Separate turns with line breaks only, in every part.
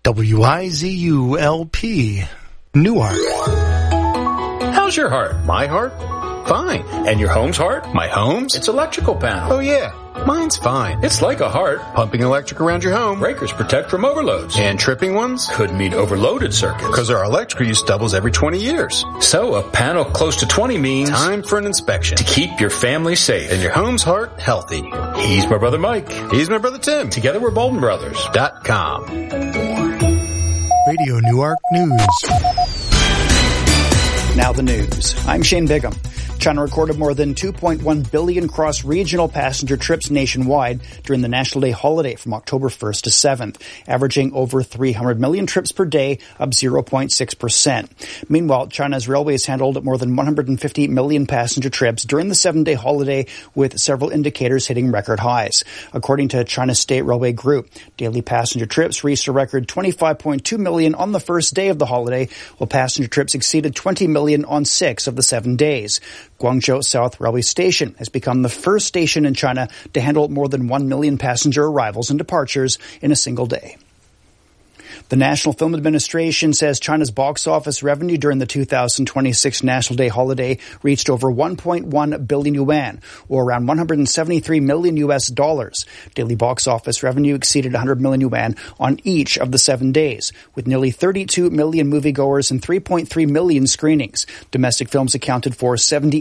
WIZU-LP, Newark.
How's your heart? My heart? Fine. And your home's heart? My home's? It's electrical panel.
Oh yeah, mine's fine.
It's like a heart.
Pumping electric around your home.
Breakers protect from overloads.
And tripping ones?
Could mean overloaded circuits.
Because our electrical use doubles every 20 years.
So a panel close to 20 means...
time for an inspection.
To keep your family safe.
And your home's heart healthy.
He's my brother Mike.
He's my brother Tim.
Together we're BoldenBrothers.com.
Radio Newark News.
Now the news. I'm Shane Bigham. China recorded more than 2.1 billion cross-regional passenger trips nationwide during the National Day holiday from October 1st to 7th, averaging over 300 million trips per day, up 0.6%. Meanwhile, China's railways handled more than 150 million passenger trips during the 7-day holiday, with several indicators hitting record highs. According to China State Railway Group, daily passenger trips reached a record 25.2 million on the first day of the holiday, while passenger trips exceeded 20 million on 6 of the 7 days. Guangzhou South Railway Station has become the first station in China to handle more than 1 million passenger arrivals and departures in a single day. The National Film Administration says China's box office revenue during the 2026 National Day holiday reached over 1.1 billion yuan, or around $173 million. Daily box office revenue exceeded 100 million yuan on each of the 7 days, with nearly 32 million moviegoers and 3.3 million screenings. Domestic films accounted for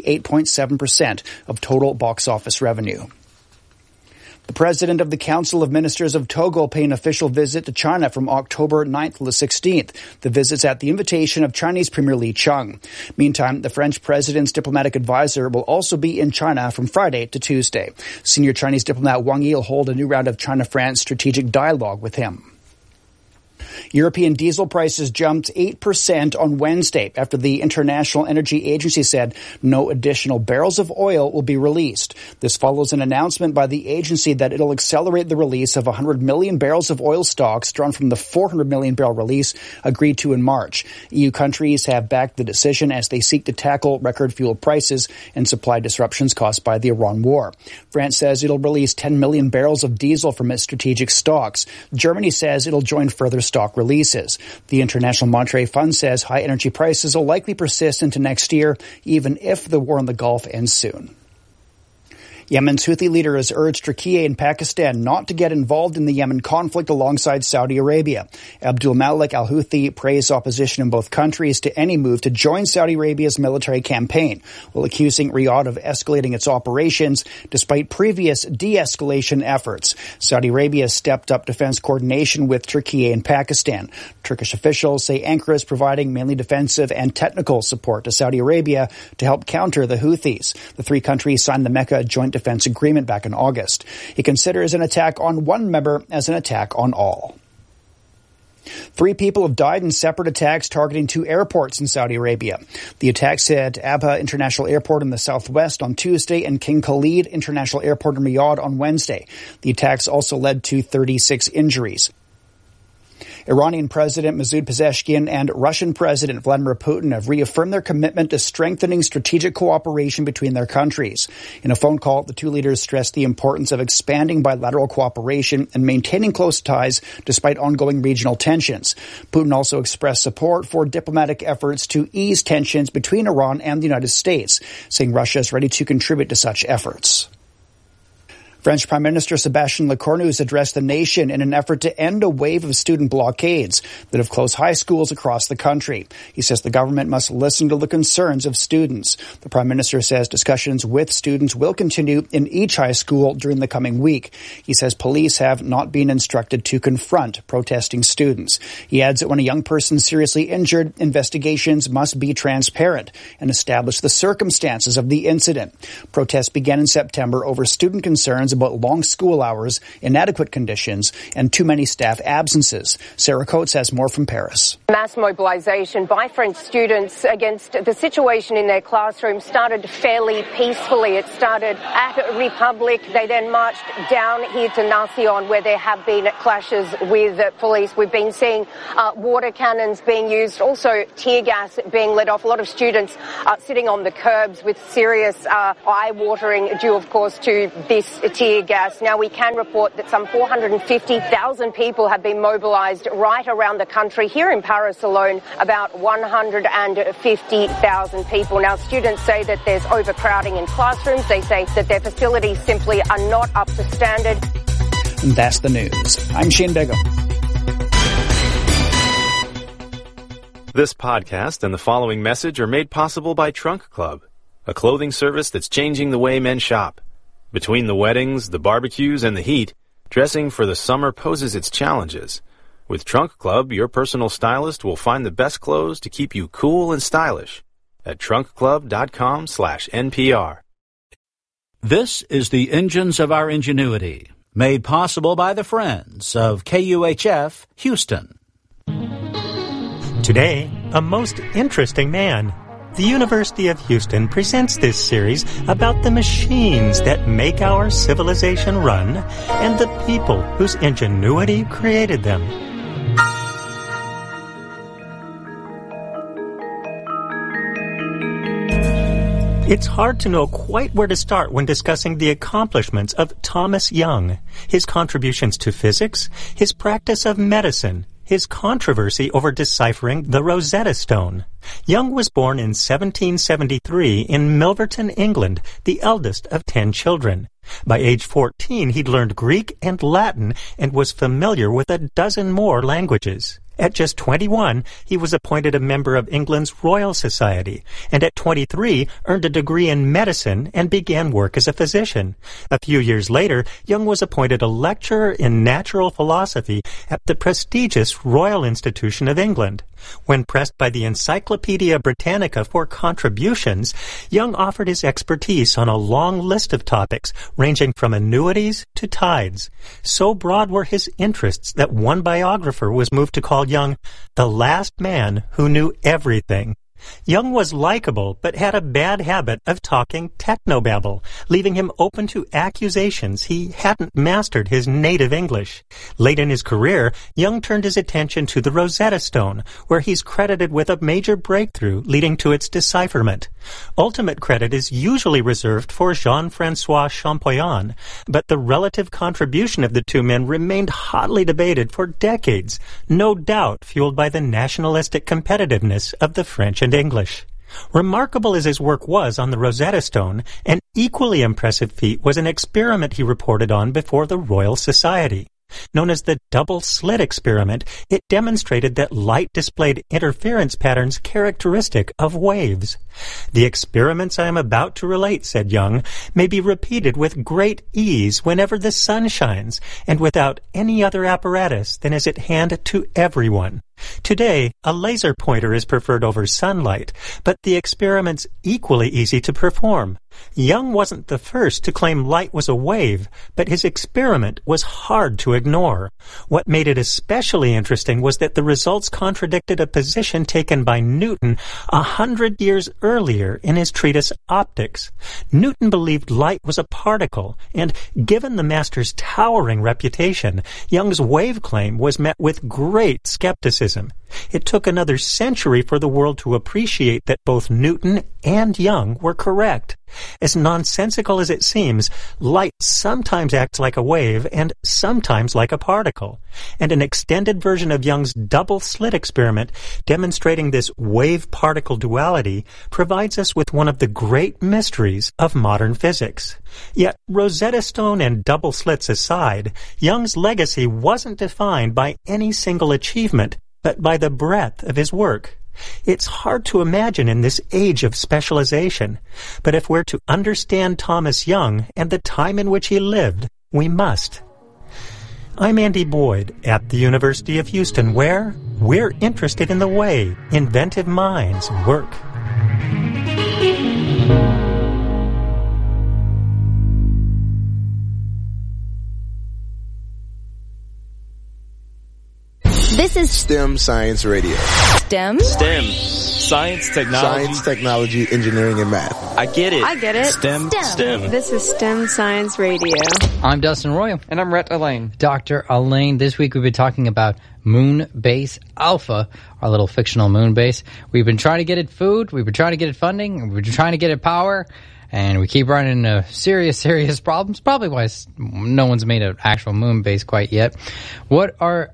78.7% of total box office revenue. The president of the Council of Ministers of Togo pay an official visit to China from October 9th to the 16th. The visit's at the invitation of Chinese Premier Li Qiang. Meantime, the French president's diplomatic advisor will also be in China from Friday to Tuesday. Senior Chinese diplomat Wang Yi will hold a new round of China-France strategic dialogue with him. European diesel prices jumped 8% on Wednesday after the International Energy Agency said no additional barrels of oil will be released. This follows an announcement by the agency that it'll accelerate the release of 100 million barrels of oil stocks drawn from the 400 million barrel release agreed to in March. EU countries have backed the decision as they seek to tackle record fuel prices and supply disruptions caused by the Iran war. France says it'll release 10 million barrels of diesel from its strategic stocks. Germany says it'll join further stock releases. The International Monetary Fund says high energy prices will likely persist into next year, even if the war in the Gulf ends soon. Yemen's Houthi leader has urged Turkey and Pakistan not to get involved in the Yemen conflict alongside Saudi Arabia. Abdul Malik al-Houthi praised opposition in both countries to any move to join Saudi Arabia's military campaign, while accusing Riyadh of escalating its operations despite previous de-escalation efforts. Saudi Arabia stepped up defense coordination with Turkey and Pakistan. Turkish officials say Ankara is providing mainly defensive and technical support to Saudi Arabia to help counter the Houthis. The three countries signed the Mecca Joint Defense Agreement back in August. He considers an attack on one member as an attack on all. 3 people have died in separate attacks targeting 2 airports in Saudi Arabia. The attacks hit Abha International Airport in the southwest on Tuesday and King Khalid International Airport in Riyadh on Wednesday. The attacks also led to 36 injuries. Iranian President Masoud Pezeshkian and Russian President Vladimir Putin have reaffirmed their commitment to strengthening strategic cooperation between their countries. In a phone call, the two leaders stressed the importance of expanding bilateral cooperation and maintaining close ties despite ongoing regional tensions. Putin also expressed support for diplomatic efforts to ease tensions between Iran and the United States, saying Russia is ready to contribute to such efforts. French Prime Minister Sébastien Lecornu has addressed the nation in an effort to end a wave of student blockades that have closed high schools across the country. He says the government must listen to the concerns of students. The Prime Minister says discussions with students will continue in each high school during the coming week. He says police have not been instructed to confront protesting students. He adds that when a young person is seriously injured, investigations must be transparent and establish the circumstances of the incident. Protests began in September over student concerns about long school hours, inadequate conditions, and too many staff absences. Sarah Coates has more from Paris.
Mass mobilisation by French students against the situation in their classrooms started fairly peacefully. It started at Republic. They then marched down here to Nation, where there have been clashes with police. We've been seeing water cannons being used, also tear gas being let off. A lot of students sitting on the curbs with serious eye-watering due, of course, to this tear tear gas. Now, we can report that some 450,000 people have been mobilised right around the country. Here in Paris alone, about 150,000 people. Now, students say that there's overcrowding in classrooms. They say that their facilities simply are not up to standard.
And that's the news. I'm Shane Bigham.
This podcast and the following message are made possible by Trunk Club, a clothing service that's changing the way men shop. Between the weddings, the barbecues, and the heat, dressing for the summer poses its challenges. With Trunk Club, your personal stylist will find the best clothes to keep you cool and stylish at trunkclub.com/NPR.
This is the Engines of Our Ingenuity, made possible by the friends of KUHF Houston.
Today, a most interesting man. The University of Houston presents this series about the machines that make our civilization run and the people whose ingenuity created them. It's hard to know quite where to start when discussing the accomplishments of Thomas Young, his contributions to physics, his practice of medicine, his controversy over deciphering the Rosetta Stone. Young was born in 1773 in Milverton, England, the eldest of 10 children. By age 14, he'd learned Greek and Latin and was familiar with a dozen more languages. At just 21, he was appointed a member of England's Royal Society, and at 23 earned a degree in medicine and began work as a physician. A few years later, Young was appointed a lecturer in natural philosophy at the prestigious Royal Institution of England. When pressed by the Encyclopedia Britannica for contributions, Young offered his expertise on a long list of topics ranging from annuities to tides. So broad were his interests that one biographer was moved to call Young the last man who knew everything. Young was likable, but had a bad habit of talking technobabble, leaving him open to accusations he hadn't mastered his native English. Late in his career, Young turned his attention to the Rosetta Stone, where he's credited with a major breakthrough leading to its decipherment. Ultimate credit is usually reserved for Jean-Francois Champollion, but the relative contribution of the two men remained hotly debated for decades, no doubt fueled by the nationalistic competitiveness of the French and English. Remarkable as his work was on the Rosetta Stone, an equally impressive feat was an experiment he reported on before the Royal Society. Known as the double-slit experiment, it demonstrated that light displayed interference patterns characteristic of waves. The experiments I am about to relate, said Young, may be repeated with great ease whenever the sun shines, and without any other apparatus than is at hand to everyone. Today, a laser pointer is preferred over sunlight, but the experiment's equally easy to perform. Young wasn't the first to claim light was a wave, but his experiment was hard to ignore. What made it especially interesting was that the results contradicted a position taken by Newton 100 years earlier in his treatise Optics. Newton believed light was a particle, and given the master's towering reputation, Young's wave claim was met with great skepticism. It took another century for the world to appreciate that both Newton and Young were correct. As nonsensical as it seems, light sometimes acts like a wave and sometimes like a particle. And an extended version of Young's double-slit experiment demonstrating this wave-particle duality provides us with one of the great mysteries of modern physics. Yet, Rosetta Stone and double slits aside, Young's legacy wasn't defined by any single achievement, but by the breadth of his work. It's hard to imagine in this age of specialization, but if we're to understand Thomas Young and the time in which he lived, we must. I'm Andy Boyd at the University of Houston, where we're interested in the way inventive minds work.
This is
STEM Science Radio.
STEM?
STEM. Science,
technology, engineering, and math.
I get it.
I get it.
STEM.
This is STEM Science Radio.
I'm Dustin Royal.
And I'm Rhett Elaine.
Dr. Elaine, this week we've been talking about Moonbase Alpha, our little fictional moon base. We've been trying to get it food, we've been trying to get it funding, we've been trying to get it power, and we keep running into serious problems. Probably why no one's made an actual moon base quite yet. What are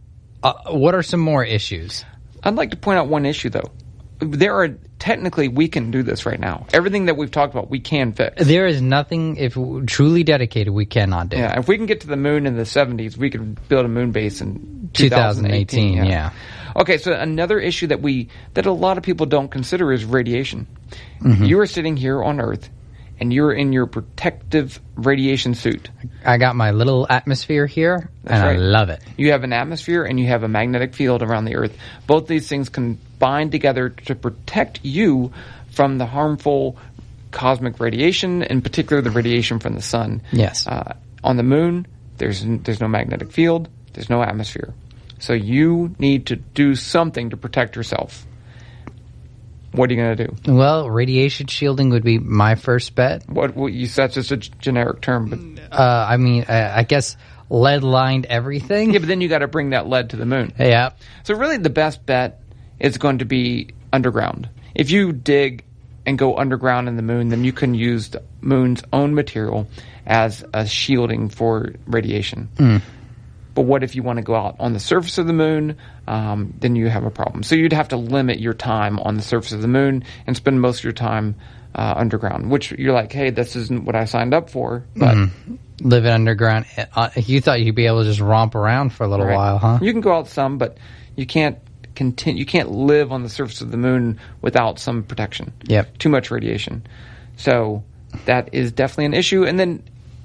some more issues?
I'd like to point out one issue, though. Technically, we can do this right now. Everything that we've talked about, we can fix.
There is nothing, if truly dedicated, we cannot do.
Yeah, if we can get to the moon in the 70s, we could build a moon base in 2018.
Yeah.
Okay, so another issue that a lot of people don't consider is radiation. Mm-hmm. You are sitting here on Earth, and you're in your protective radiation suit.
I got my little atmosphere here,
That's right.
I love it.
You have an atmosphere, and you have a magnetic field around the Earth. Both these things combine together to protect you from the harmful cosmic radiation, in particular the radiation from the sun.
Yes.
On the moon, there's no magnetic field, there's no atmosphere. So you need to do something to protect yourself. What are you going to do?
Well, radiation shielding would be my first bet.
That's just a generic term. But
I guess lead-lined everything.
Yeah, but then you got to bring that lead to the moon.
Yeah.
So really the best bet is going to be underground. If you dig and go underground in the moon, then you can use the moon's own material as a shielding for radiation. Mm. But what if you want to go out on the surface of the moon? Then you have a problem. So you'd have to limit your time on the surface of the moon and spend most of your time underground, which you're like, hey, this isn't what I signed up for. But
living underground, you thought you'd be able to just romp around for a little while, huh?
You can go out some, but you can't continue. You can't live on the surface of the moon without some protection.
Yep.
Too much radiation. So that is definitely an issue. And then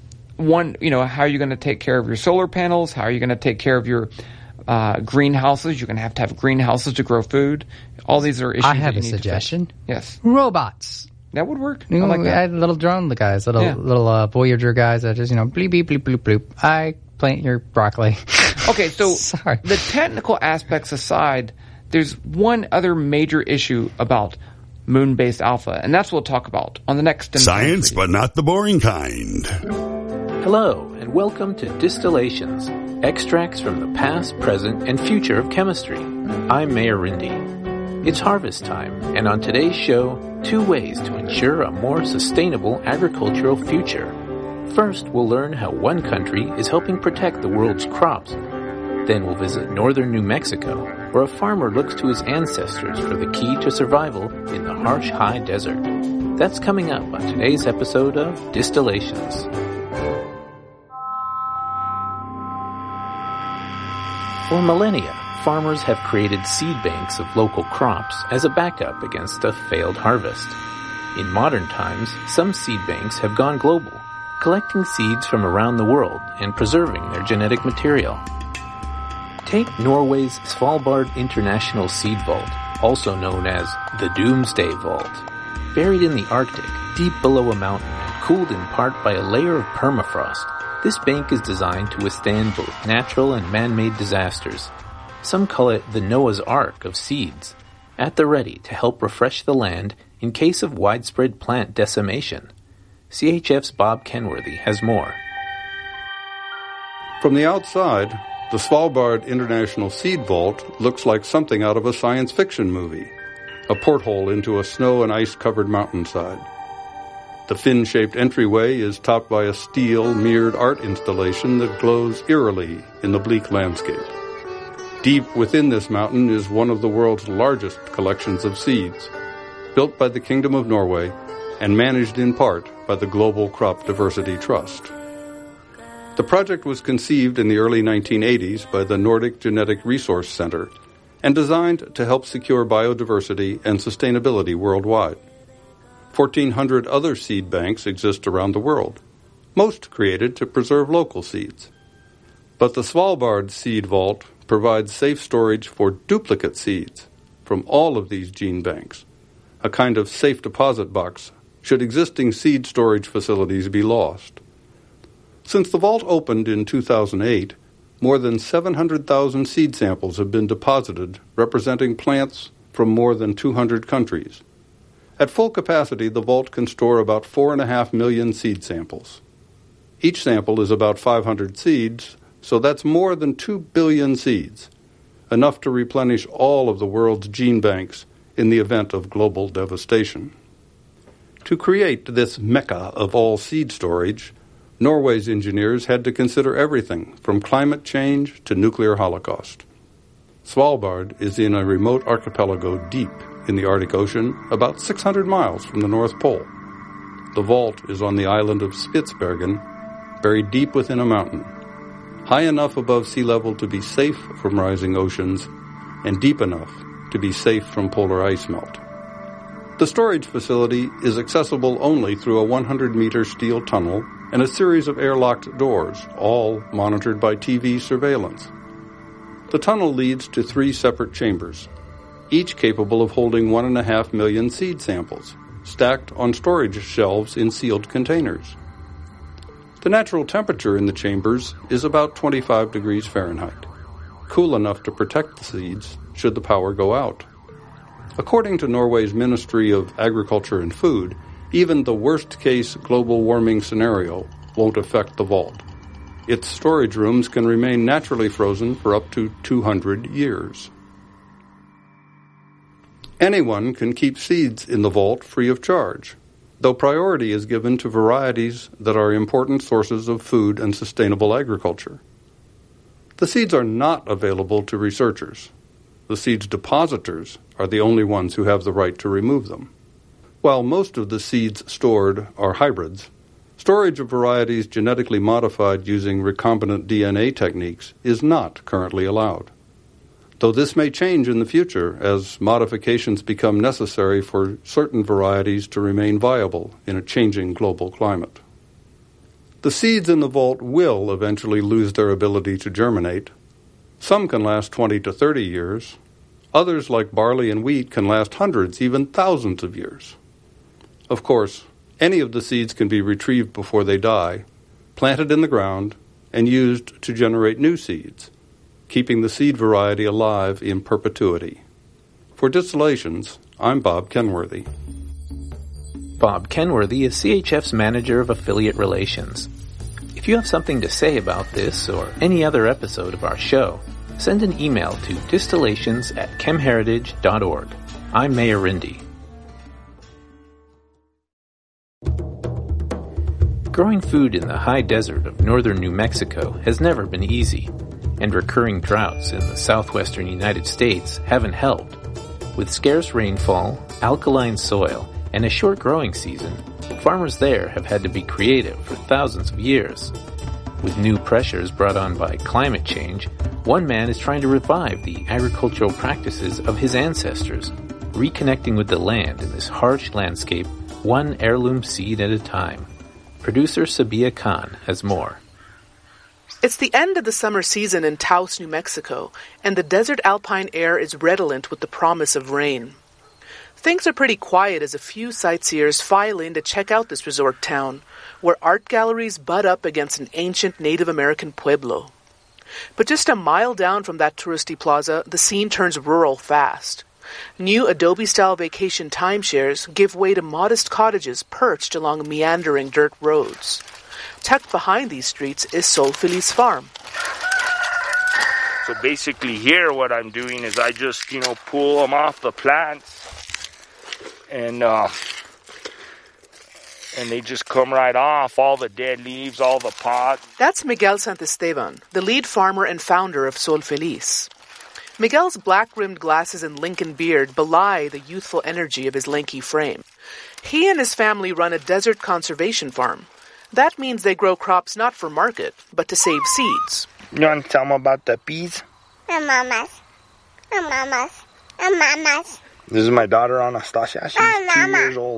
how are you going to take care of your solar panels? How are you going to take care of your greenhouses? You're going to have greenhouses to grow food. All these are issues.
I have a suggestion.
Yes.
Robots.
That would work.
I like that. I had little drone guys, little Voyager guys that just, bleep, beep, bloop, bloop, bloop. I plant your broccoli.
Okay, so
Sorry.
The technical aspects aside, there's one other major issue about Moonbase Alpha, and that's what we'll talk about on the next
Science, but not the boring kind.
Hello, and welcome to Distillations, extracts from the past, present, and future of chemistry. I'm Mayor Rindy. It's harvest time, and on today's show, 2 ways to ensure a more sustainable agricultural future. First, we'll learn how one country is helping protect the world's crops. Then we'll visit northern New Mexico, where a farmer looks to his ancestors for the key to survival in the harsh high desert. That's coming up on today's episode of Distillations. For millennia, farmers have created seed banks of local crops as a backup against a failed harvest. In modern times, some seed banks have gone global, collecting seeds from around the world and preserving their genetic material. Take Norway's Svalbard International Seed Vault, also known as the Doomsday Vault. Buried in the Arctic, deep below a mountain, and cooled in part by a layer of permafrost, this bank is designed to withstand both natural and man-made disasters. Some call it the Noah's Ark of seeds, at the ready to help refresh the land in case of widespread plant decimation. CHF's Bob Kenworthy has more.
From the outside, the Svalbard International Seed Vault looks like something out of a science fiction movie, a porthole into a snow and ice-covered mountainside. The fin-shaped entryway is topped by a steel, mirrored art installation that glows eerily in the bleak landscape. Deep within this mountain is one of the world's largest collections of seeds, built by the Kingdom of Norway and managed in part by the Global Crop Diversity Trust. The project was conceived in the early 1980s by the Nordic Genetic Resource Center and designed to help secure biodiversity and sustainability worldwide. 1,400 other seed banks exist around the world, most created to preserve local seeds. But the Svalbard Seed Vault provides safe storage for duplicate seeds from all of these gene banks, a kind of safe deposit box should existing seed storage facilities be lost. Since the vault opened in 2008, more than 700,000 seed samples have been deposited representing plants from more than 200 countries. At full capacity, the vault can store about 4.5 million seed samples. Each sample is about 500 seeds, so that's more than 2 billion seeds, enough to replenish all of the world's gene banks in the event of global devastation. To create this mecca of all seed storage, Norway's engineers had to consider everything from climate change to nuclear holocaust. Svalbard is in a remote archipelago deep in the Arctic Ocean, about 600 miles from the North Pole. The vault is on the island of Spitsbergen, buried deep within a mountain, high enough above sea level to be safe from rising oceans, and deep enough to be safe from polar ice melt. The storage facility is accessible only through a 100-meter steel tunnel and a series of airlocked doors, all monitored by TV surveillance. The tunnel leads to 3 separate chambers, each capable of holding 1.5 million seed samples, stacked on storage shelves in sealed containers. The natural temperature in the chambers is about 25 degrees Fahrenheit, cool enough to protect the seeds should the power go out. According to Norway's Ministry of Agriculture and Food, even the worst-case global warming scenario won't affect the vault. Its storage rooms can remain naturally frozen for up to 200 years. Anyone can keep seeds in the vault free of charge, though priority is given to varieties that are important sources of food and sustainable agriculture. The seeds are not available to researchers. The seeds depositors are the only ones who have the right to remove them. While most of the seeds stored are hybrids, storage of varieties genetically modified using recombinant DNA techniques is not currently allowed, though this may change in the future as modifications become necessary for certain varieties to remain viable in a changing global climate. The seeds in the vault will eventually lose their ability to germinate. Some can last 20 to 30 years. Others, like barley and wheat, can last hundreds, even thousands of years. Of course, any of the seeds can be retrieved before they die, planted in the ground, and used to generate new seeds, keeping the seed variety alive in perpetuity. For Distillations, I'm Bob Kenworthy.
Bob Kenworthy is CHF's Manager of Affiliate Relations. If you have something to say about this or any other episode of our show, send an email to distillations@chemheritage.org. I'm Mayor Rindy. Growing food in the high desert of northern New Mexico has never been easy, and recurring droughts in the southwestern United States haven't helped. With scarce rainfall, alkaline soil, and a short growing season, farmers there have had to be creative for thousands of years. With new pressures brought on by climate change, one man is trying to revive the agricultural practices of his ancestors, reconnecting with the land in this harsh landscape, one heirloom seed at a time. Producer Sabia Khan has more.
It's the end of the summer season in Taos, New Mexico, and the desert alpine air is redolent with the promise of rain. Things are pretty quiet as a few sightseers file in to check out this resort town, where art galleries butt up against an ancient Native American pueblo. But just a mile down from that touristy plaza, the scene turns rural fast. New Adobe-style vacation timeshares give way to modest cottages perched along meandering dirt roads. Tucked behind these streets is Sol Feliz Farm.
So basically here what I'm doing is I just, pull them off the plants and they just come right off, all the dead leaves, all the pods.
That's Miguel Santesteban, the lead farmer and founder of Sol Feliz. Miguel's black-rimmed glasses and Lincoln beard belie the youthful energy of his lanky frame. He and his family run a desert conservation farm. That means they grow crops not for market, but to save seeds.
You want to tell them about the peas?
Mamas.
This is my daughter, Anastasia. She's 2 years old.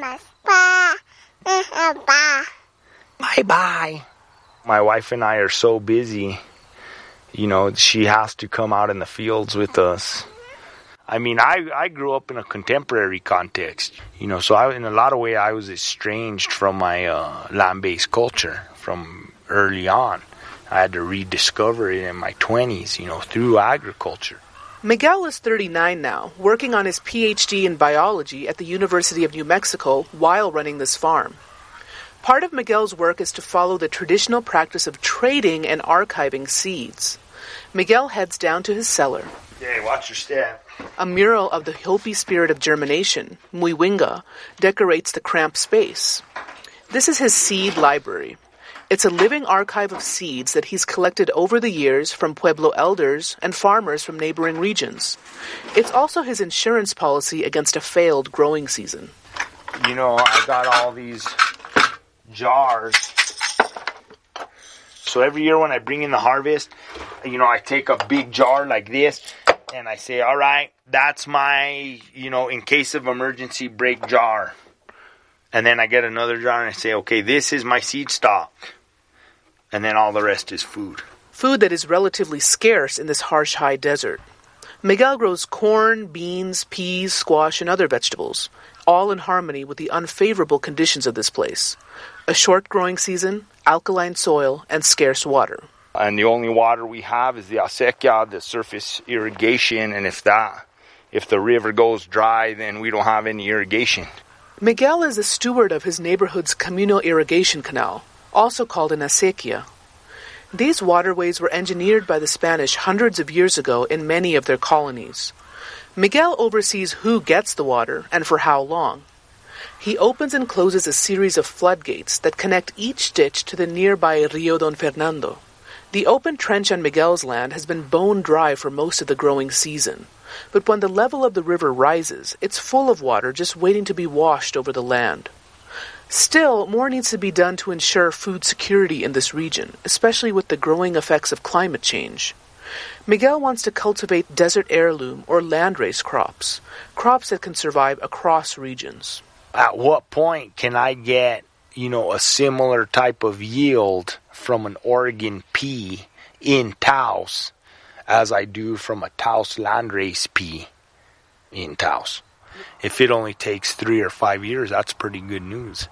Bye-bye. My wife and I are so busy. She has to come out in the fields with us. I mean, I grew up in a contemporary context, so in a lot of ways I was estranged from my land-based culture from early on. I had to rediscover it in my 20s, through agriculture.
Miguel is 39 now, working on his PhD in biology at the University of New Mexico while running this farm. Part of Miguel's work is to follow the traditional practice of trading and archiving seeds. Miguel heads down to his cellar.
Hey, watch your step.
A mural of the Hopi spirit of germination, Muiwinga, decorates the cramped space. This is his seed library. It's a living archive of seeds that he's collected over the years from Pueblo elders and farmers from neighboring regions. It's also his insurance policy against a failed growing season.
You know, I got all these jars. So every year when I bring in the harvest, you know, I take a big jar like this and I say, all right, that's my, you know, in case of emergency break jar. And then I get another jar and I say, okay, this is my seed stock. And then all the rest is food.
Food that is relatively scarce in this harsh high desert. Miguel grows corn, beans, peas, squash, and other vegetables, all in harmony with the unfavorable conditions of this place. A short growing season, alkaline soil, and scarce water.
And the only water we have is the acequia, the surface irrigation, and if the river goes dry, then we don't have any irrigation.
Miguel is the steward of his neighborhood's communal irrigation canal, also called an acequia. These waterways were engineered by the Spanish hundreds of years ago in many of their colonies. Miguel oversees who gets the water and for how long. He opens and closes a series of floodgates that connect each ditch to the nearby Rio Don Fernando. The open trench on Miguel's land has been bone dry for most of the growing season, but when the level of the river rises, it's full of water just waiting to be washed over the land. Still, more needs to be done to ensure food security in this region, especially with the growing effects of climate change. Miguel wants to cultivate desert heirloom or landrace crops that can survive across regions.
At what point can I get, you know, a similar type of yield from an Oregon pea in Taos as I do from a Taos landrace pea in Taos? If it only takes 3 or 5 years, that's pretty good news.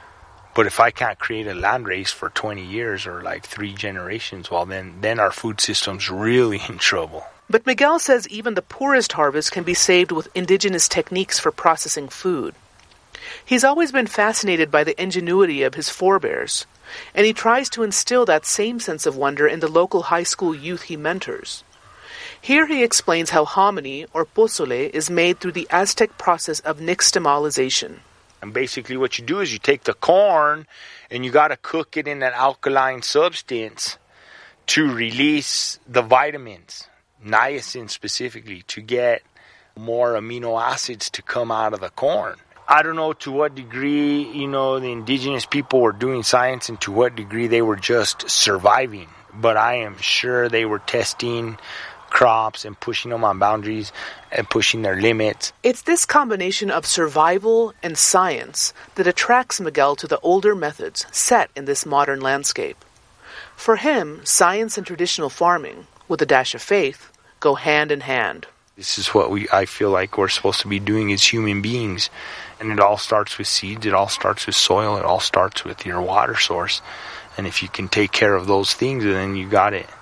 But if I can't create a landrace for 20 years or like 3 generations, well, then our food system's really in trouble.
But Miguel says even the poorest harvest can be saved with indigenous techniques for processing food. He's always been fascinated by the ingenuity of his forebears, and he tries to instill that same sense of wonder in the local high school youth he mentors. Here he explains how hominy, or pozole, is made through the Aztec process of nixtamalization.
And basically what you do is you take the corn and you got to cook it in an alkaline substance to release the vitamins, niacin specifically, to get more amino acids to come out of the corn. I don't know to what degree, you know, the indigenous people were doing science and to what degree they were just surviving. But I am sure they were testing crops and pushing them on boundaries and pushing their limits.
It's this combination of survival and science that attracts Miguel to the older methods set in this modern landscape. For him, science and traditional farming, with a dash of faith, go hand in hand.
This is what I feel like we're supposed to be doing as human beings. And it all starts with seeds, it all starts with soil, it all starts with your water source. And if you can take care of those things, then you got it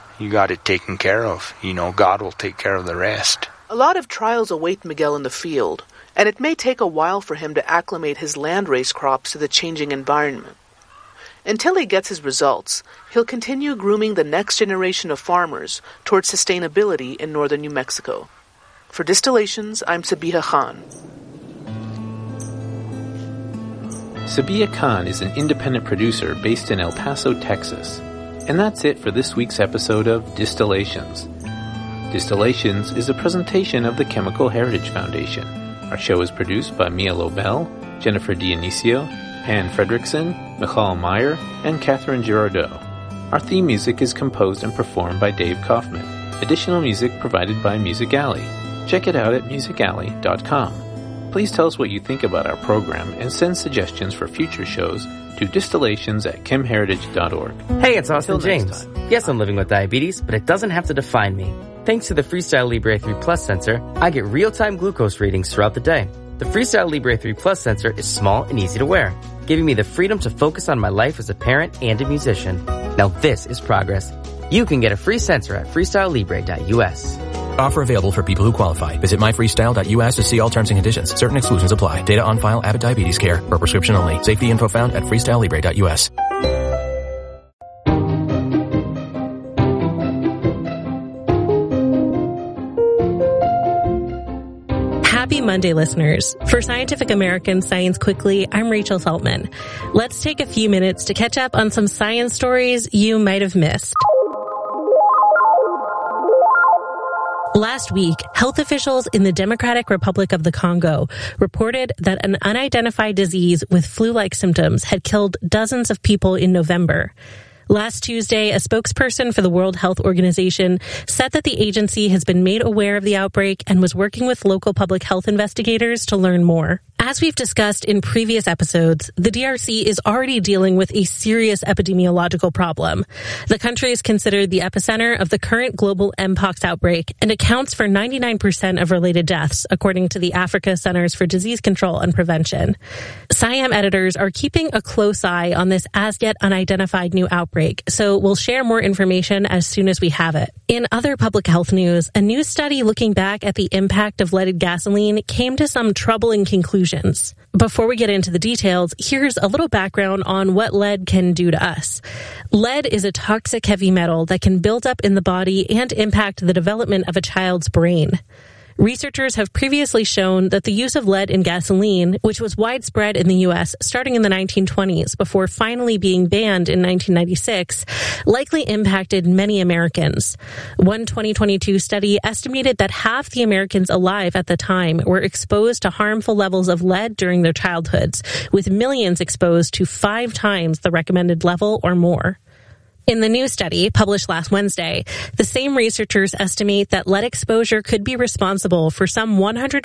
taken care of. You know, God will take care of the rest.
A lot of trials await Miguel in the field, and it may take a while for him to acclimate his landrace crops to the changing environment. Until he gets his results, he'll continue grooming the next generation of farmers towards sustainability in northern New Mexico. For Distillations, I'm Sabiha Khan.
Sabiha Khan is an independent producer based in El Paso, Texas. And that's it for this week's episode of Distillations. Distillations is a presentation of the Chemical Heritage Foundation. Our show is produced by Mia Lobel, Jennifer Dionisio, Ann Fredrickson, Michal Meyer, and Catherine Girardeau. Our theme music is composed and performed by Dave Kaufman. Additional music provided by Music Alley. Check it out at musicalley.com. Please tell us what you think about our program and send suggestions for future shows to distillations@chemheritage.org.
Hey, it's Austin James. Yes, I'm living with diabetes, but it doesn't have to define me. Thanks to the Freestyle Libre 3 Plus sensor, I get real-time glucose readings throughout the day. The Freestyle Libre 3 Plus sensor is small and easy to wear, giving me the freedom to focus on my life as a parent and a musician. Now this is progress. You can get a free sensor at freestylelibre.us.
Offer available for people who qualify. Visit myfreestyle.us to see all terms and conditions. Certain exclusions apply. Data on file, Abbott Diabetes Care. For prescription only. Safety info found at freestylelibre.us.
Happy Monday, listeners. For Scientific American Science Quickly, I'm Rachel Feltman. Let's take a few minutes to catch up on some science stories you might have missed. Last week, health officials in the Democratic Republic of the Congo reported that an unidentified disease with flu-like symptoms had killed dozens of people in November. Last Tuesday, a spokesperson for the World Health Organization said that the agency has been made aware of the outbreak and was working with local public health investigators to learn more. As we've discussed in previous episodes, the DRC is already dealing with a serious epidemiological problem. The country is considered the epicenter of the current global Mpox outbreak and accounts for 99% of related deaths, according to the Africa Centers for Disease Control and Prevention. SciAm editors are keeping a close eye on this as-yet unidentified new outbreak, so we'll share more information as soon as we have it. In other public health news, a new study looking back at the impact of leaded gasoline came to some troubling conclusions. Before we get into the details, here's a little background on what lead can do to us. Lead is a toxic heavy metal that can build up in the body and impact the development of a child's brain. Researchers have previously shown that the use of lead in gasoline, which was widespread in the U.S. starting in the 1920s before finally being banned in 1996, likely impacted many Americans. One 2022 study estimated that half the Americans alive at the time were exposed to harmful levels of lead during their childhoods, with millions exposed to 5 times the recommended level or more. In the new study, published last Wednesday, the same researchers estimate that lead exposure could be responsible for some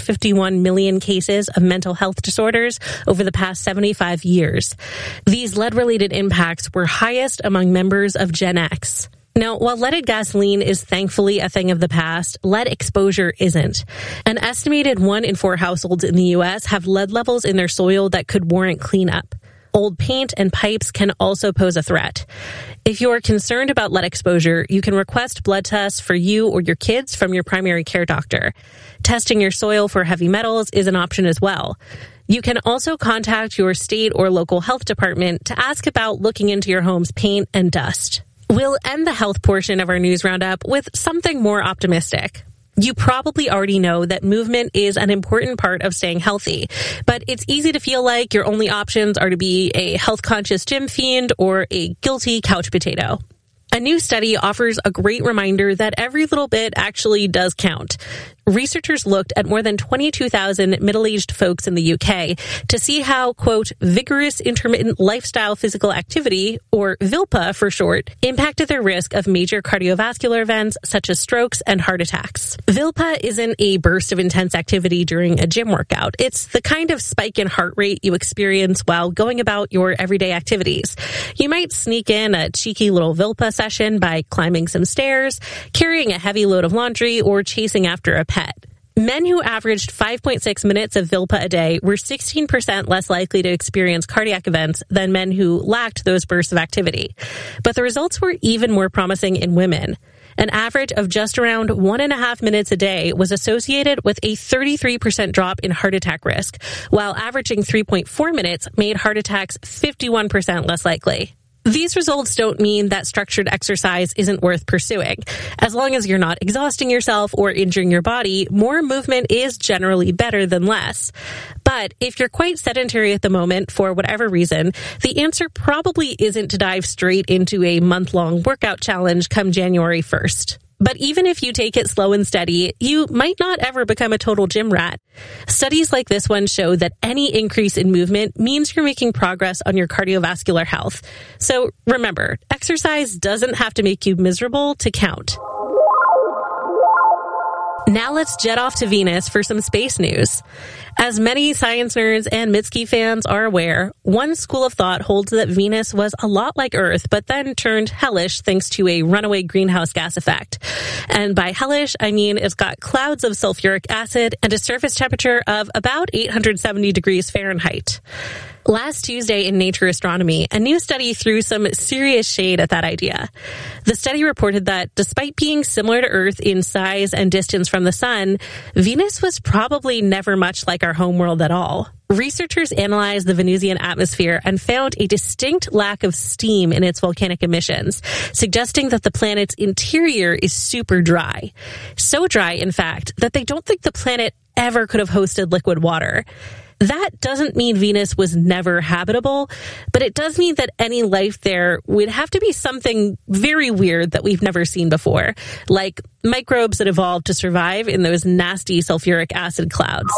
151 million cases of mental health disorders over the past 75 years. These lead-related impacts were highest among members of Gen X. Now, while leaded gasoline is thankfully a thing of the past, lead exposure isn't. An estimated 1 in 4 households in the U.S. have lead levels in their soil that could warrant cleanup. Old paint and pipes can also pose a threat. If you are concerned about lead exposure, you can request blood tests for you or your kids from your primary care doctor. Testing your soil for heavy metals is an option as well. You can also contact your state or local health department to ask about looking into your home's paint and dust. We'll end the health portion of our news roundup with something more optimistic. You probably already know that movement is an important part of staying healthy, but it's easy to feel like your only options are to be a health-conscious gym fiend or a guilty couch potato. A new study offers a great reminder that every little bit actually does count. Researchers looked at more than 22,000 middle-aged folks in the UK to see how, quote, vigorous intermittent lifestyle physical activity, or VILPA for short, impacted their risk of major cardiovascular events such as strokes and heart attacks. VILPA isn't a burst of intense activity during a gym workout. It's the kind of spike in heart rate you experience while going about your everyday activities. You might sneak in a cheeky little VILPA session by climbing some stairs, carrying a heavy load of laundry, or chasing after a pet. Men who averaged 5.6 minutes of VILPA a day were 16% less likely to experience cardiac events than men who lacked those bursts of activity. But the results were even more promising in women. An average of just around 1.5 minutes a day was associated with a 33% drop in heart attack risk, while averaging 3.4 minutes made heart attacks 51% less likely. These results don't mean that structured exercise isn't worth pursuing. As long as you're not exhausting yourself or injuring your body, more movement is generally better than less. But if you're quite sedentary at the moment for whatever reason, the answer probably isn't to dive straight into a month-long workout challenge come January 1st. But even if you take it slow and steady, you might not ever become a total gym rat. Studies like this one show that any increase in movement means you're making progress on your cardiovascular health. So remember, exercise doesn't have to make you miserable to count. Now let's jet off to Venus for some space news. As many science nerds and Mitski fans are aware, one school of thought holds that Venus was a lot like Earth, but then turned hellish thanks to a runaway greenhouse gas effect. And by hellish, I mean it's got clouds of sulfuric acid and a surface temperature of about 870 degrees Fahrenheit. Last Tuesday in Nature Astronomy, a new study threw some serious shade at that idea. The study reported that despite being similar to Earth in size and distance from the sun, Venus was probably never much like our home world at all. Researchers analyzed the Venusian atmosphere and found a distinct lack of steam in its volcanic emissions, suggesting that the planet's interior is super dry. So dry, in fact, that they don't think the planet ever could have hosted liquid water. That doesn't mean Venus was never habitable, but it does mean that any life there would have to be something very weird that we've never seen before, like microbes that evolved to survive in those nasty sulfuric acid clouds.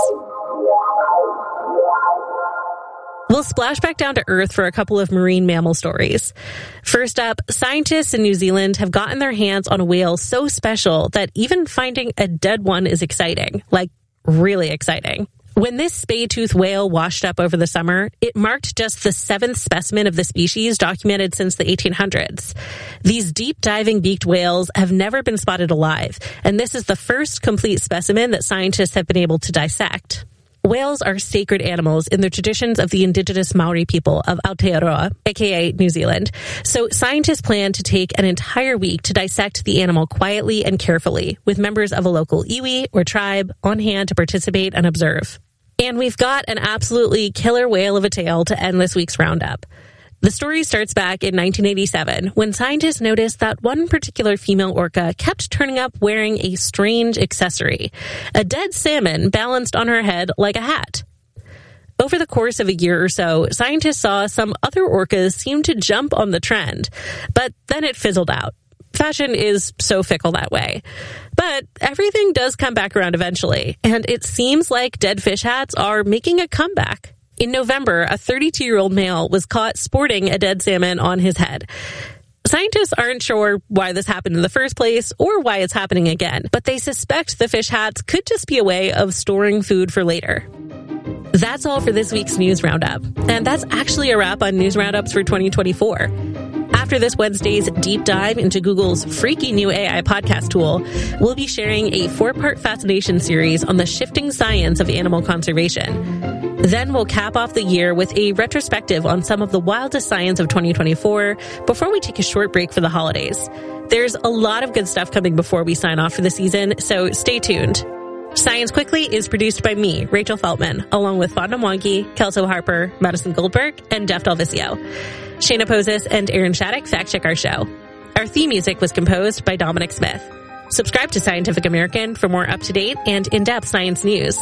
We'll splash back down to Earth for a couple of marine mammal stories. First up, scientists in New Zealand have gotten their hands on a whale so special that even finding a dead one is exciting, like really exciting. When this spade-tooth whale washed up over the summer, it marked just the 7th specimen of the species documented since the 1800s. These deep-diving beaked whales have never been spotted alive, and this is the first complete specimen that scientists have been able to dissect. Whales are sacred animals in the traditions of the indigenous Maori people of Aotearoa, aka New Zealand. So scientists plan to take an entire week to dissect the animal quietly and carefully, with members of a local iwi or tribe on hand to participate and observe. And we've got an absolutely killer whale of a tale to end this week's roundup. The story starts back in 1987 when scientists noticed that one particular female orca kept turning up wearing a strange accessory, a dead salmon balanced on her head like a hat. Over the course of a year or so, scientists saw some other orcas seem to jump on the trend, but then it fizzled out. Fashion is so fickle that way. But everything does come back around eventually, and it seems like dead fish hats are making a comeback. In November, a 32-year-old male was caught sporting a dead salmon on his head. Scientists aren't sure why this happened in the first place or why it's happening again, but they suspect the fish hats could just be a way of storing food for later. That's all for this week's News Roundup, and that's actually a wrap on News Roundups for 2024. After this Wednesday's deep dive into Google's freaky new AI podcast tool, we'll be sharing a 4-part fascination series on the shifting science of animal conservation. Then we'll cap off the year with a retrospective on some of the wildest science of 2024 before we take a short break for the holidays. There's a lot of good stuff coming before we sign off for the season, so stay tuned. Science Quickly is produced by me, Rachel Feltman, along with Fonda Mwangi, Kelso Harper, Madison Goldberg, and Jeff Delvisio. Shayna Posis and Aaron Shattuck fact-check our show. Our theme music was composed by Dominic Smith. Subscribe to Scientific American for more up-to-date and in-depth science news.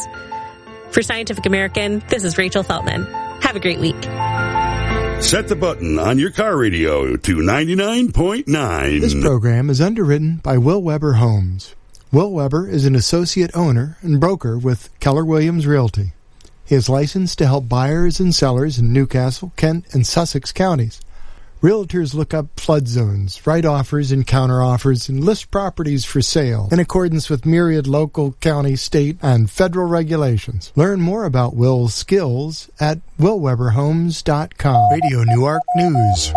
For Scientific American, this is Rachel Feltman. Have a great week.
Set the button on your car radio to 99.9.
This program is underwritten by Will Weber Homes. Will Weber is an associate owner and broker with Keller Williams Realty. He is licensed to help buyers and sellers in Newcastle, Kent, and Sussex counties. Realtors look up flood zones, write offers and counteroffers, and list properties for sale in accordance with myriad local, county, state, and federal regulations. Learn more about Will's skills at willweberhomes.com. Radio Newark News.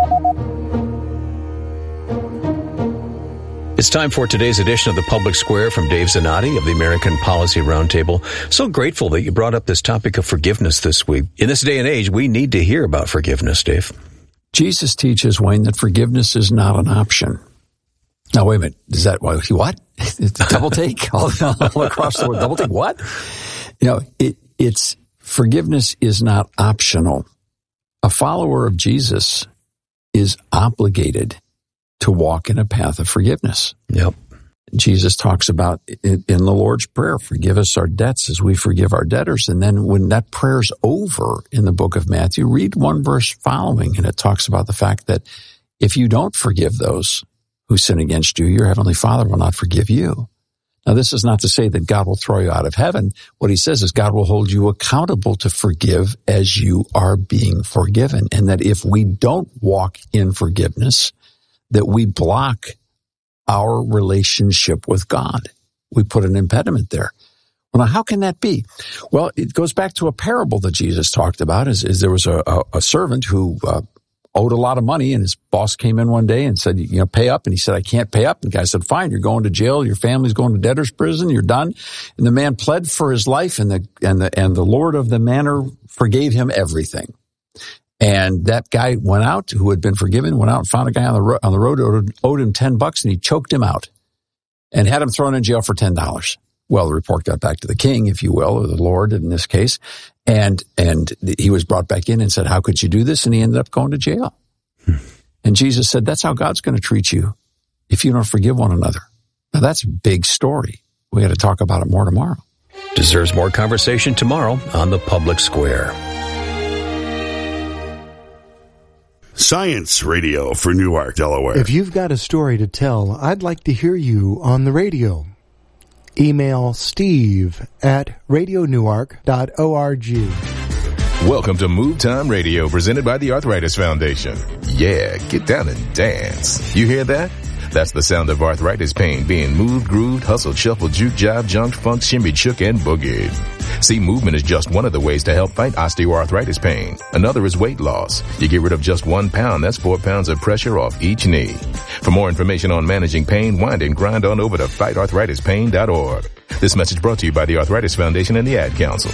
It's time for today's edition of the Public Square from Dave Zanotti of the American Policy Roundtable. So grateful that you brought up this topic of forgiveness this week. In this day and age, we need to hear about forgiveness, Dave.
Jesus teaches, Wayne, that forgiveness is not an option. Now, wait a minute. Is that what? It's a double take all across the world. Double take what? You know, it's forgiveness is not optional. A follower of Jesus is obligated to walk in a path of forgiveness.
Yep.
Jesus talks about in the Lord's Prayer, forgive us our debts as we forgive our debtors. And then when that prayer's over in the book of Matthew, read one verse following, and it talks about the fact that if you don't forgive those who sin against you, your heavenly Father will not forgive you. Now, this is not to say that God will throw you out of heaven. What he says is God will hold you accountable to forgive as you are being forgiven. And that if we don't walk in forgiveness, that we block our relationship with God. We put an impediment there. Well, now, how can that be? Well, it goes back to a parable that Jesus talked about. Is there was a servant who owed a lot of money, and his boss came in one day and said, you know, pay up. And he said, I can't pay up. And the guy said, fine, you're going to jail. Your family's going to debtor's prison. You're done. And the man pled for his life, and the Lord of the manor forgave him everything. And that guy went out, who had been forgiven, went out and found a guy on the road, owed him $10, and he choked him out and had him thrown in jail for $10. Well, the report got back to the king, if you will, or the Lord in this case, and he was brought back in and said, how could you do this? And he ended up going to jail. And Jesus said, that's how God's going to treat you if you don't forgive one another. Now, that's a big story. We got to talk about it more tomorrow.
Deserves more conversation tomorrow on the Public Square.
Science Radio for Newark, Delaware.
If you've got a story to tell, I'd like to hear you on the radio. Email steve@radionewark.org.
Welcome to Move Time Radio, presented by the Arthritis Foundation. Yeah, get down and dance. You hear that? That's the sound of arthritis pain being moved, grooved, hustled, shuffled, juke, jive, junked, funked, shimmied, shook, and boogied. See, movement is just one of the ways to help fight osteoarthritis pain. Another is weight loss. You get rid of just 1 pound, that's 4 pounds of pressure off each knee. For more information on managing pain, wind and grind on over to fightarthritispain.org. This message brought to you by the Arthritis Foundation and the Ad Council.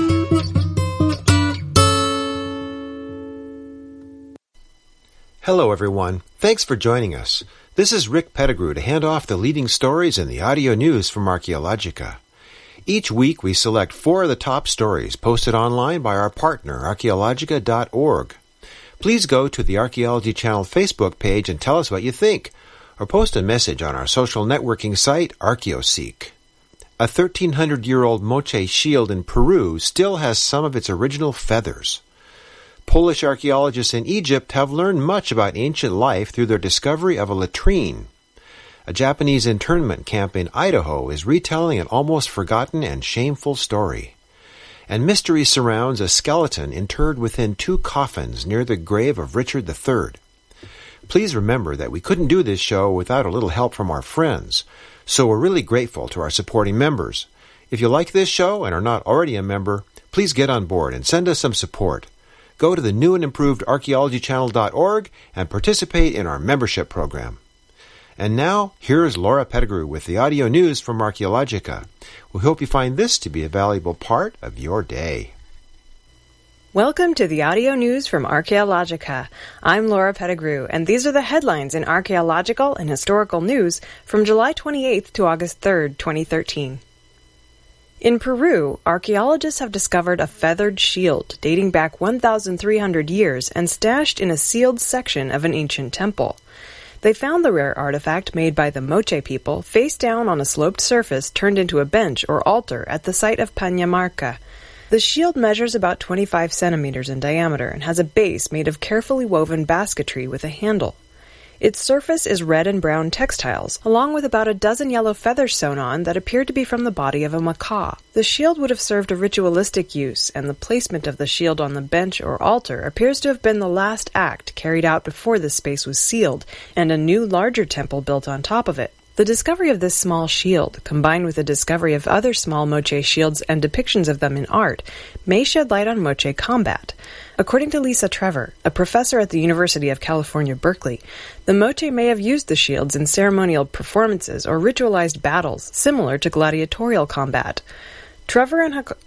Hello, everyone. Thanks for joining us. This is Rick Pettigrew to hand off the leading stories in the audio news from Archaeologica. Each week we select 4 of the top stories posted online by our partner, Archaeologica.org. Please go to the Archaeology Channel Facebook page and tell us what you think, or post a message on our social networking site, ArchaeoSeek. A 1,300-year-old Moche shield in Peru still has some of its original feathers. Polish archaeologists in Egypt have learned much about ancient life through their discovery of a latrine. A Japanese internment camp in Idaho is retelling an almost forgotten and shameful story. And mystery surrounds a skeleton interred within 2 coffins near the grave of Richard III. Please remember that we couldn't do this show without a little help from our friends, so we're really grateful to our supporting members. If you like this show and are not already a member, please get on board and send us some support. Go to the new and improved archaeologychannel.org and participate in our membership program. And now, here's Laura Pettigrew with the audio news from Archaeologica. We hope you find this to be a valuable part of your day.
Welcome to the audio news from Archaeologica. I'm Laura Pettigrew, and these are the headlines in archaeological and historical news from July 28th to August 3rd, 2013. In Peru, archaeologists have discovered a feathered shield dating back 1,300 years and stashed in a sealed section of an ancient temple. They found the rare artifact made by the Moche people face down on a sloped surface turned into a bench or altar at the site of Pañamarca. The shield measures about 25 centimeters in diameter and has a base made of carefully woven basketry with a handle. Its surface is red and brown textiles, along with about a dozen yellow feathers sewn on that appear to be from the body of a macaw. The shield would have served a ritualistic use, and the placement of the shield on the bench or altar appears to have been the last act carried out before this space was sealed, and a new, larger temple built on top of it. The discovery of this small shield, combined with the discovery of other small Moche shields and depictions of them in art, may shed light on Moche combat. According to Lisa Trevor, a professor at the University of California, Berkeley, the Moche may have used the shields in ceremonial performances or ritualized battles similar to gladiatorial combat. Trevor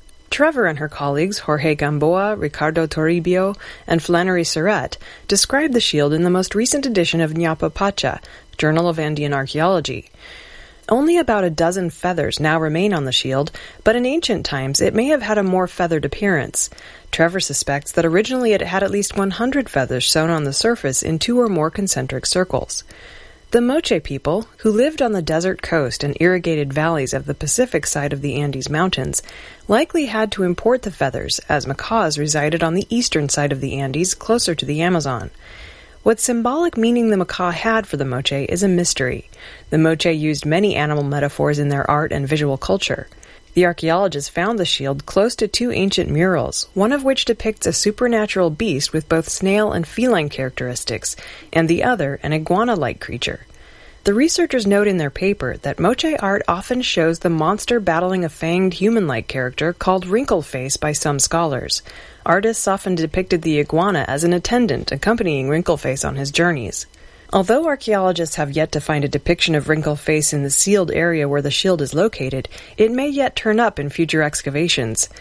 and her colleagues, Jorge Gamboa, Ricardo Toribio, and Flannery Surratt, described the shield in the most recent edition of Ñapa Pacha, Journal of Andean Archaeology. Only about a dozen feathers now remain on the shield, but in ancient times it may have had a more feathered appearance. Trevor suspects that originally it had at least 100 feathers sewn on the surface in 2 or more concentric circles. The Moche people, who lived on the desert coast and irrigated valleys of the Pacific side of the Andes Mountains, likely had to import the feathers, as macaws resided on the eastern side of the Andes, closer to the Amazon. What symbolic meaning the macaw had for the Moche is a mystery. The Moche used many animal metaphors in their art and visual culture. The archaeologists found the shield close to 2 ancient murals, one of which depicts a supernatural beast with both snail and feline characteristics, and the other an iguana-like creature. The researchers note in their paper that Moche art often shows the monster battling a fanged human-like character called Wrinkleface by some scholars. Artists often depicted the iguana as an attendant accompanying Wrinkleface on his journeys. Although archaeologists have yet to find a depiction of Wrinkleface in the sealed area where the shield is located, it may yet turn up in future excavations.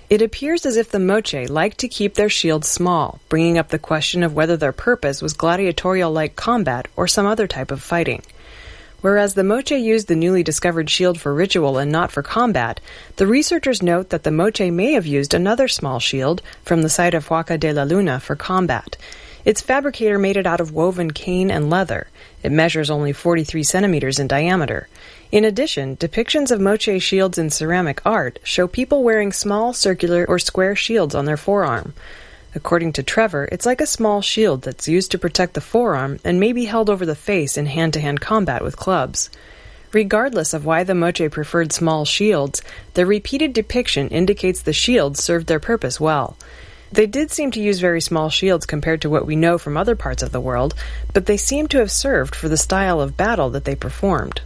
It appears as if the Moche liked to keep their shields small, bringing up the question of whether their purpose was gladiatorial-like combat or some other type of fighting. Whereas the Moche used the newly discovered shield for ritual and not for combat, the researchers note that the Moche may have used another small shield from the site of Huaca de la Luna for combat. Its fabricator made it out of woven cane and leather. It measures only 43 centimeters in diameter. In addition, depictions of Moche shields in ceramic art show people wearing small circular or square shields on their forearm. According to Trevor, it's like a small shield that's used to protect the forearm and may be held over the face in hand-to-hand combat with clubs. Regardless of why the Moche preferred small shields, the repeated depiction indicates the shields served their purpose well. They did seem to use very small shields compared to what we know from other parts of the world, but they seem to have served for the style of battle that they performed.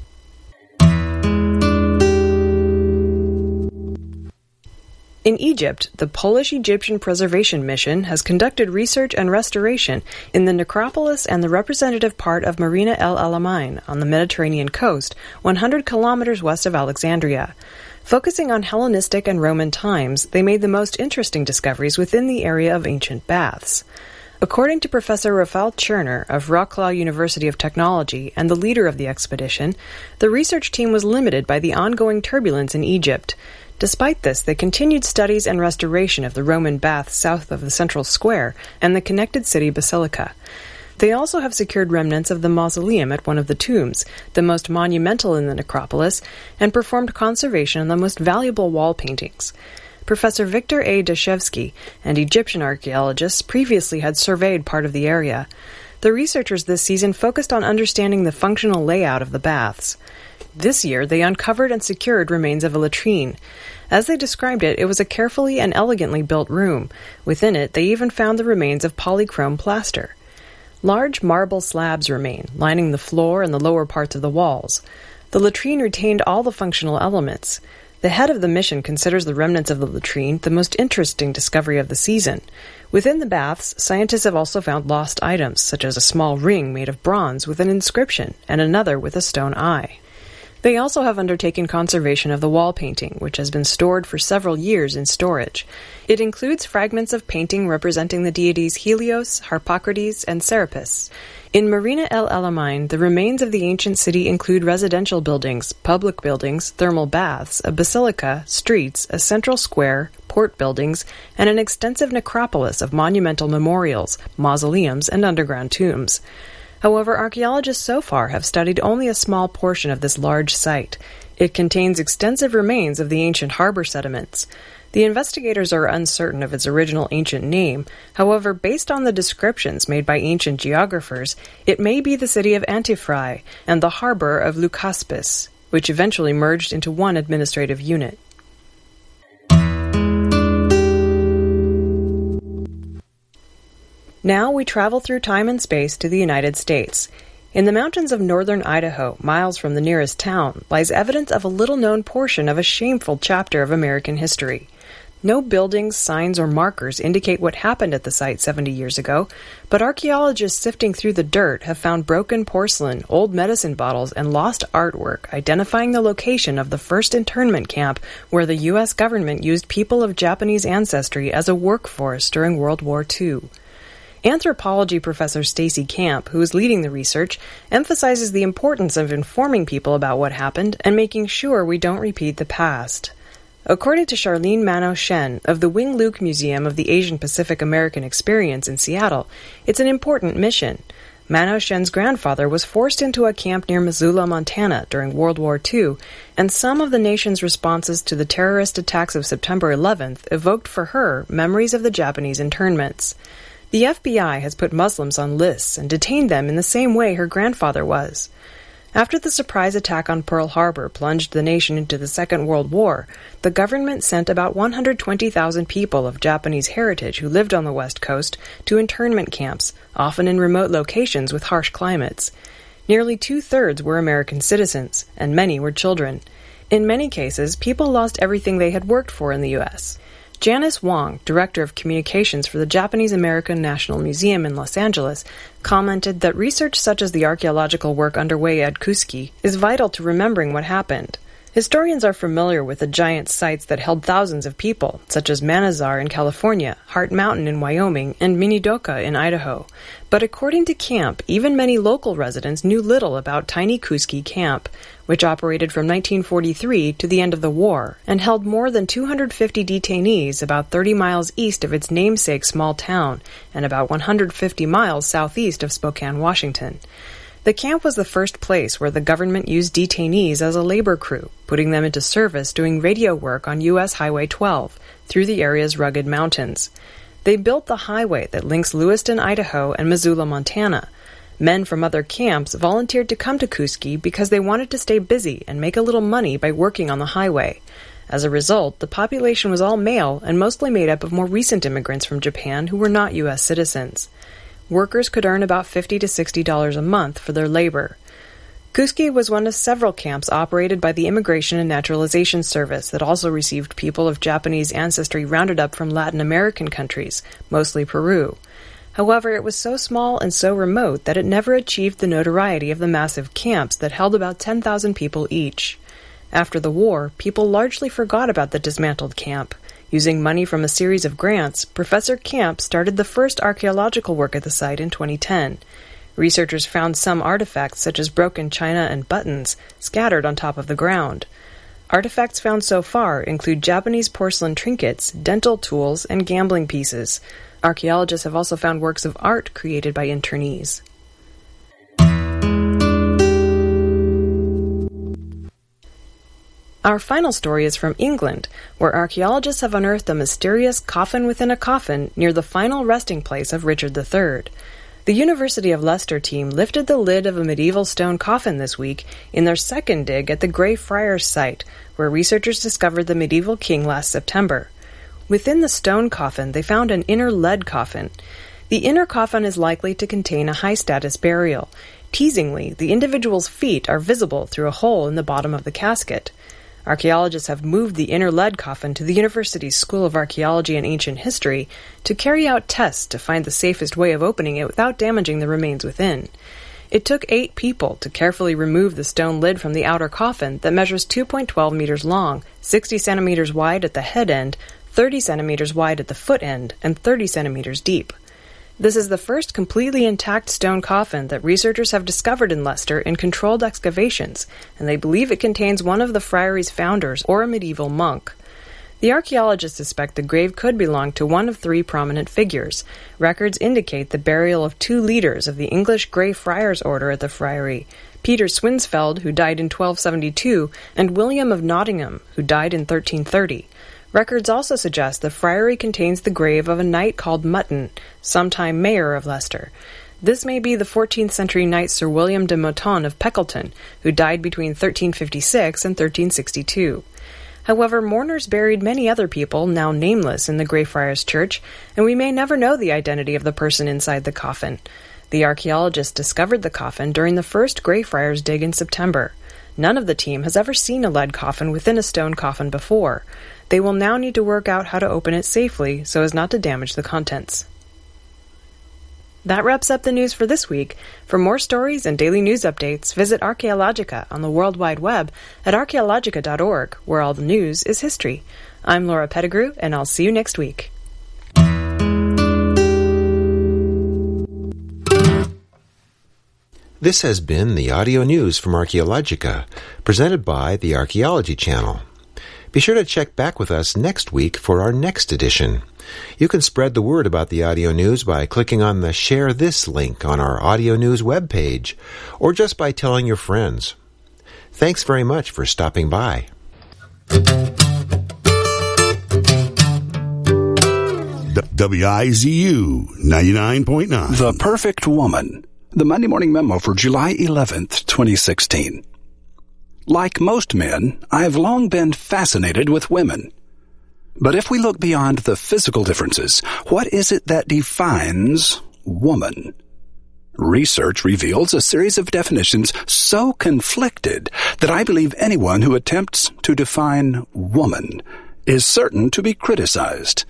In Egypt, the Polish-Egyptian Preservation Mission has conducted research and restoration in the necropolis and the representative part of Marina El Alamein on the Mediterranean coast, 100 kilometers west of Alexandria. Focusing on Hellenistic and Roman times, they made the most interesting discoveries within the area of ancient baths. According to Professor Rafael Cherner of Wrocław University of Technology and the leader of the expedition, the research team was limited by the ongoing turbulence in Egypt. Despite this, they continued studies and restoration of the Roman baths south of the central square and the connected city basilica. They also have secured remnants of the mausoleum at one of the tombs, the most monumental in the necropolis, and performed conservation on the most valuable wall paintings. Professor Victor A. Dashevsky and Egyptian archaeologists previously had surveyed part of the area. The researchers this season focused on understanding the functional layout of the baths. This year, they uncovered and secured remains of a latrine. As they described it, it was a carefully and elegantly built room. Within it, they even found the remains of polychrome plaster. Large marble slabs remain, lining the floor and the lower parts of the walls. The latrine retained all the functional elements. The head of the mission considers the remnants of the latrine the most interesting discovery of the season. Within the baths, scientists have also found lost items, such as a small ring made of bronze with an inscription and another with a stone eye. They also have undertaken conservation of the wall painting, which has been stored for several years in storage. It includes fragments of painting representing the deities Helios, Harpocrates, and Serapis. In Marina El Alamein, the remains of the ancient city include residential buildings, public buildings, thermal baths, a basilica, streets, a central square, port buildings, and an extensive necropolis of monumental memorials, mausoleums, and underground tombs. However, archaeologists so far have studied only a small portion of this large site. It contains extensive remains of the ancient harbor sediments. The investigators are uncertain of its original ancient name. However, based on the descriptions made by ancient geographers, it may be the city of Antiphrae and the harbor of Leucaspis, which eventually merged into one administrative unit. Now we travel through time and space to the United States. In the mountains of northern Idaho, miles from the nearest town, lies evidence of a little-known portion of a shameful chapter of American history. No buildings, signs, or markers indicate what happened at the site 70 years ago, but archaeologists sifting through the dirt have found broken porcelain, old medicine bottles, and lost artwork identifying the location of the first internment camp where the U.S. government used people of Japanese ancestry as a workforce during World War II. Anthropology professor Stacy Camp, who is leading the research, emphasizes the importance of informing people about what happened and making sure we don't repeat the past. According to Charlene Mano Shen of the Wing Luke Museum of the Asian Pacific American Experience in Seattle, it's an important mission. Mano Shen's grandfather was forced into a camp near Missoula, Montana during World War II, and some of the nation's responses to the terrorist attacks of September 11th evoked for her memories of the Japanese internments. The FBI has put Muslims on lists and detained them in the same way her grandfather was. After the surprise attack on Pearl Harbor plunged the nation into the Second World War, the government sent about 120,000 people of Japanese heritage who lived on the West Coast to internment camps, often in remote locations with harsh climates. Nearly two-thirds were American citizens, and many were children. In many cases, people lost everything they had worked for in the U.S. Janice Wong, Director of Communications for the Japanese American National Museum in Los Angeles, commented that research such as the archaeological work underway at Kuski is vital to remembering what happened. Historians are familiar with the giant sites that held thousands of people, such as Manazar in California, Heart Mountain in Wyoming, and Minidoka in Idaho. But according to Camp, even many local residents knew little about tiny Kuski Camp, which operated from 1943 to the end of the war and held more than 250 detainees about 30 miles east of its namesake small town and about 150 miles southeast of Spokane, Washington. The camp was the first place where the government used detainees as a labor crew, putting them into service doing radio work on U.S. Highway 12 through the area's rugged mountains. They built the highway that links Lewiston, Idaho, and Missoula, Montana. Men from other camps volunteered to come to Kuski because they wanted to stay busy and make a little money by working on the highway. As a result, the population was all male and mostly made up of more recent immigrants from Japan who were not U.S. citizens. Workers could earn about $50 to $60 a month for their labor. Kuski was one of several camps operated by the Immigration and Naturalization Service that also received people of Japanese ancestry rounded up from Latin American countries, mostly Peru. However, it was so small and so remote that it never achieved the notoriety of the massive camps that held about 10,000 people each. After the war, people largely forgot about the dismantled camp. Using money from a series of grants, Professor Camp started the first archaeological work at the site in 2010. Researchers found some artifacts, such as broken china and buttons, scattered on top of the ground. Artifacts found so far include Japanese porcelain trinkets, dental tools, and gambling pieces. Archaeologists have also found works of art created by internees. Our final story is from England, where archaeologists have unearthed a mysterious coffin within a coffin near the final resting place of Richard III. The University of Leicester team lifted the lid of a medieval stone coffin this week in their second dig at the Grey Friars site, where researchers discovered the medieval king last September. Within the stone coffin, they found an inner lead coffin. The inner coffin is likely to contain a high-status burial. Teasingly, the individual's feet are visible through a hole in the bottom of the casket. Archaeologists have moved the inner lead coffin to the university's School of Archaeology and Ancient History to carry out tests to find the safest way of opening it without damaging the remains within. It took 8 people to carefully remove the stone lid from the outer coffin that measures 2.12 meters long, 60 centimeters wide at the head end, 30 centimeters wide at the foot end, and 30 centimeters deep. This is the first completely intact stone coffin that researchers have discovered in Leicester in controlled excavations, and they believe it contains one of the friary's founders or a medieval monk. The archaeologists suspect the grave could belong to one of 3 prominent figures. Records indicate the burial of 2 leaders of the English Grey Friars Order at the friary, Peter Swinsfeld, who died in 1272, and William of Nottingham, who died in 1330. Records also suggest the friary contains the grave of a knight called Mutton, sometime mayor of Leicester. This may be the 14th century knight Sir William de Mouton of Peckleton, who died between 1356 and 1362. However, mourners buried many other people, now nameless, in the Grey Friars Church, and we may never know the identity of the person inside the coffin. The archaeologists discovered the coffin during the first Grey Friars dig in September. None of the team has ever seen a lead coffin within a stone coffin before. They will now need to work out how to open it safely so as not to damage the contents. That wraps up the news for this week. For more stories and daily news updates, visit Archaeologica on the World Wide Web at archaeologica.org, where all the news is history. I'm Laura Pettigrew, and I'll see you next week.
This has been the audio news from Archaeologica, presented by the Archaeology Channel. Be sure to check back with us next week for our next edition. You can spread the word about the audio news by clicking on the Share This link on our audio news webpage, or just by telling your friends. Thanks very much for stopping by.
WIZU 99.9.
The Perfect Woman. The Monday Morning Memo for July 11th, 2016. Like most men, I have long been fascinated with women. But if we look beyond the physical differences, what is it that defines woman? Research reveals a series of definitions so conflicted that I believe anyone who attempts to define woman is certain to be criticized.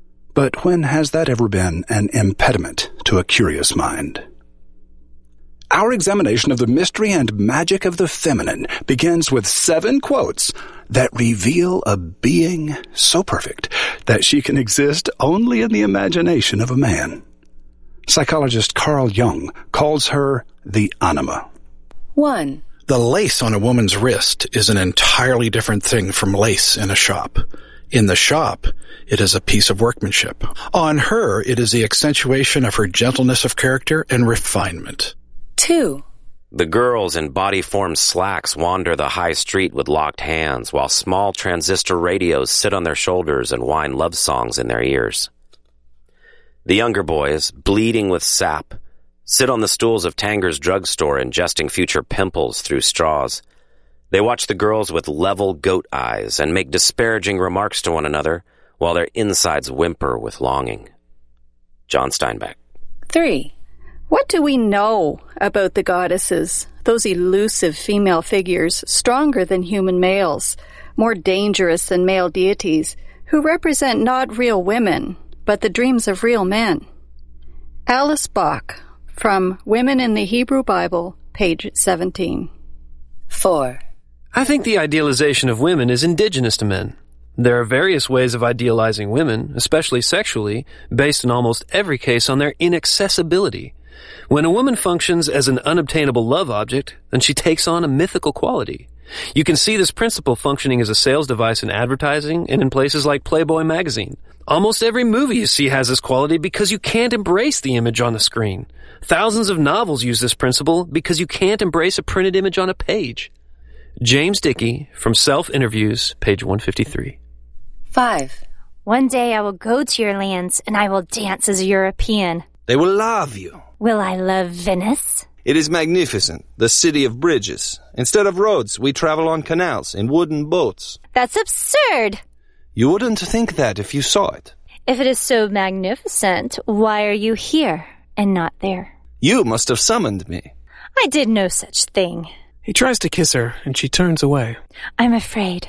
But when has that ever been an impediment to a curious mind? Our examination of the mystery and magic of the feminine begins with 7 quotes that reveal a being so perfect that she can exist only in the imagination of a man. Psychologist Carl Jung calls her the anima.
1.
The lace on a woman's wrist is an entirely different thing from lace in a shop. In the shop, it is a piece of workmanship. On her, it is the accentuation of her gentleness of character and refinement.
2.
The girls in body-formed slacks wander the high street with locked hands, while small transistor radios sit on their shoulders and whine love songs in their ears. The younger boys, bleeding with sap, sit on the stools of Tanger's drugstore ingesting future pimples through straws. They watch the girls with level goat eyes and make disparaging remarks to one another while their insides whimper with longing. John Steinbeck.
3. What do we know about the goddesses, those elusive female figures stronger than human males, more dangerous than male deities, who represent not real women, but the dreams of real men? Alice Bach, from Women in the Hebrew Bible, page 17. 4.
I think the idealization of women is indigenous to men. There are various ways of idealizing women, especially sexually, based in almost every case on their inaccessibility. When a woman functions as an unobtainable love object, then she takes on a mythical quality. You can see this principle functioning as a sales device in advertising and in places like Playboy magazine. Almost every movie you see has this quality because you can't embrace the image on the screen. Thousands of novels use this principle because you can't embrace a printed image on a page. James Dickey, from Self-Interviews, page 153.
5.
One day I will go to your lands, and I will dance as a European.
They will love you.
Will I love Venice?
It is magnificent, the city of bridges. Instead of roads, we travel on canals in wooden boats.
That's absurd.
You wouldn't think that if you saw it.
If it is so magnificent, why are you here and not there?
You must have summoned me.
I did no such thing.
He tries to kiss her, and she turns away.
I'm afraid.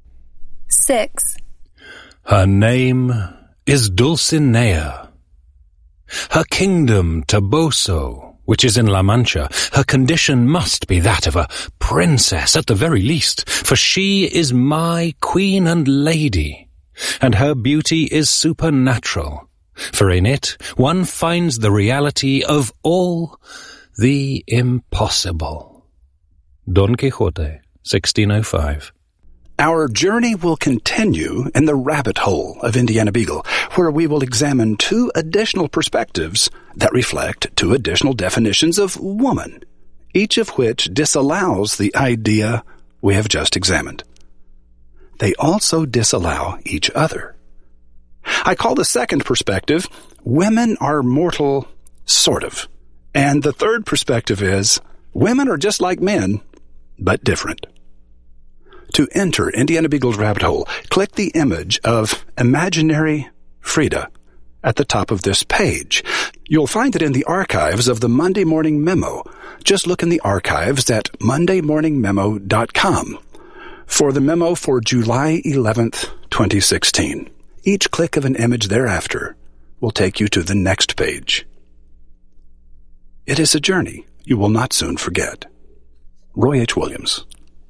6.
Her name is Dulcinea. Her kingdom, Toboso, which is in La Mancha, her condition must be that of a princess at the very least, for she is my queen and lady, and her beauty is supernatural, for in it one finds the reality of all the impossible. Don Quixote, 1605.
Our journey will continue in the rabbit hole of Indiana Beagle, where we will examine 2 additional perspectives that reflect 2 additional definitions of woman, each of which disallows the idea we have just examined. They also disallow each other. I call the second perspective, women are mortal, sort of. And the third perspective is, women are just like men, but different. To enter Indiana Beagle's rabbit hole, click the image of Imaginary Frida at the top of this page. You'll find it in the archives of the Monday Morning Memo. Just look in the archives at mondaymorningmemo.com for the memo for July 11th, 2016. Each click of an image thereafter will take you to the next page. It is a journey you will not soon forget. Roy H. Williams.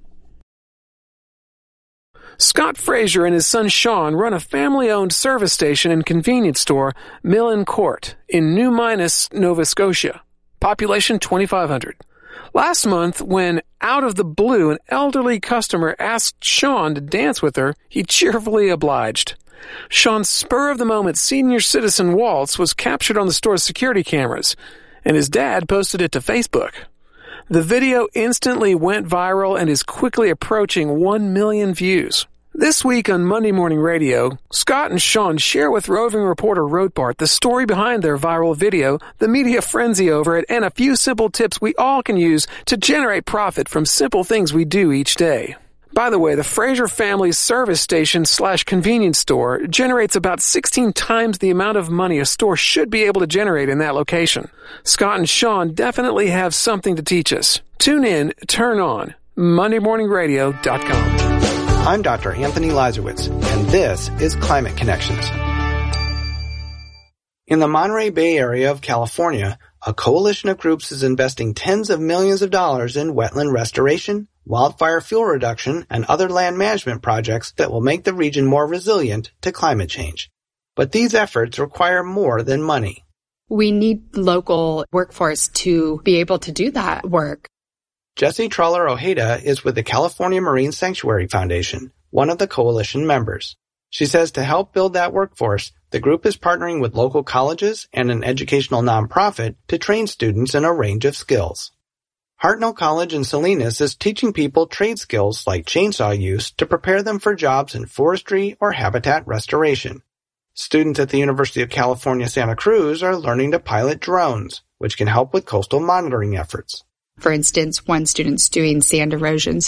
Scott Frazier and his son Sean run a family-owned service station and convenience store, Millen Court, in New Minas, Nova Scotia. Population 2,500. Last month, when, out of the blue, an elderly customer asked Sean to dance with her, he cheerfully obliged. Sean's spur-of-the-moment senior citizen waltz was captured on the store's security cameras, and his dad posted it to Facebook. The video instantly went viral and is quickly approaching 1 million views. This week on Monday Morning Radio, Scott and Sean share with roving reporter Roadbart the story behind their viral video, the media frenzy over it, and a few simple tips we all can use to generate profit from simple things we do each day. By the way, the Frazier family's service station / convenience store generates about 16 times the amount of money a store should be able to generate in that location. Scott and Sean definitely have something to teach us. Tune in, turn on, MondayMorningRadio.com.
I'm Dr. Anthony Lazarowitz, and this is Climate Connections. In the Monterey Bay area of California,
a coalition of groups is investing tens of millions of dollars in wetland restoration, wildfire fuel reduction, and other land management projects that will make the region more resilient to climate change. But these efforts require more than money.
We need local workforce to be able to do that work.
Jessie Troller Ojeda is with the California Marine Sanctuary Foundation, one of the coalition members. She says to help build that workforce, the group is partnering with local colleges and an educational nonprofit to train students in a range of skills. Hartnell College in Salinas is teaching people trade skills like chainsaw use to prepare them for jobs in forestry or habitat restoration. Students at the University of California, Santa Cruz are learning to pilot drones, which can help with coastal monitoring efforts.
For instance, one student's doing sand erosion